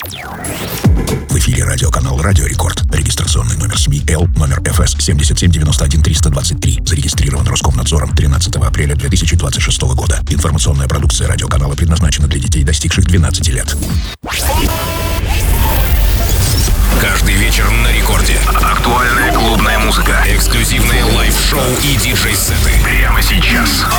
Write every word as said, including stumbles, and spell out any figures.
В эфире радиоканал «Радио Рекорд». Регистрационный номер СМИ Л, номер эф эс семь семь девять один три два три. Зарегистрирован Роскомнадзором тринадцатого апреля две тысячи двадцать шестого года. Информационная продукция радиоканала предназначена для детей, достигших двенадцати лет. Каждый вечер на Рекорде. Актуальная клубная музыка, эксклюзивные лайв-шоу и диджей-сеты. Прямо сейчас.